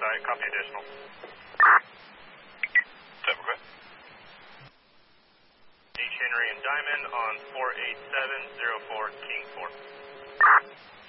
site. Copy additional. 7, go ahead. H. Henry and Diamond on 48704 King 4.